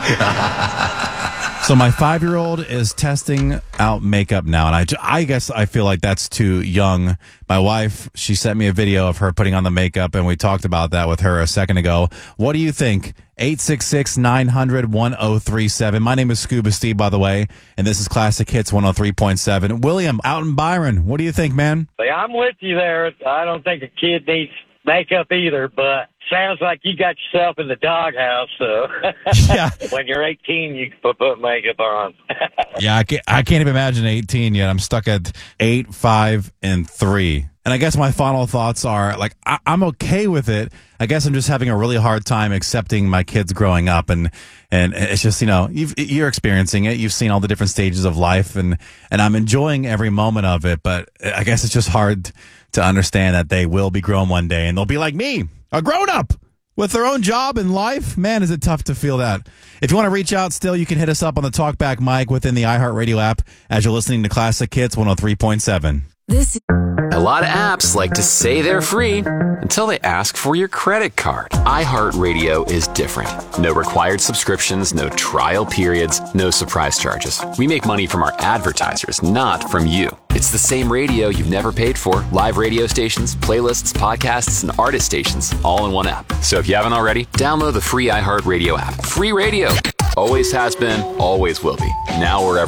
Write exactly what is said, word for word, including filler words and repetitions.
So my five-year-old is testing out makeup now, and I, I guess I feel like that's too young. My wife, she sent me a video of her putting on the makeup, and we talked about that with her a second ago. What do you think? eight six six, nine hundred, one oh three seven. My name is Scuba Steve, by the way, and this is Classic Hits one oh three point seven. William, out in Byron, what do you think, man? I'm with you there. I don't think a kid needs makeup either, but sounds like you got yourself in the doghouse, so yeah. When you're eighteen, you can put, put makeup on. yeah, I can't, I can't even imagine eighteen yet. I'm stuck at eight, five, and three. And I guess my final thoughts are, like, I, I'm okay with it. I guess I'm just having a really hard time accepting my kids growing up. And, and it's just, you know, you've, you're experiencing it. You've seen all the different stages of life, and, and I'm enjoying every moment of it. But I guess it's just hard to understand that they will be grown one day, and they'll be like me, a grown-up with their own job in life. Man, is it tough to feel that. If you want to reach out still, you can hit us up on the Talkback mic within the iHeartRadio app as you're listening to Classic Hits one oh three point seven. This A lot of apps like to say they're free until they ask for your credit card. iHeartRadio is different. No required subscriptions, no trial periods, no surprise charges. We make money from our advertisers, not from you. It's the same radio you've never paid for. Live radio stations, playlists, podcasts, and artist stations, all in one app. So if you haven't already, download the free iHeartRadio app. Free radio. Always has been, always will be. Now wherever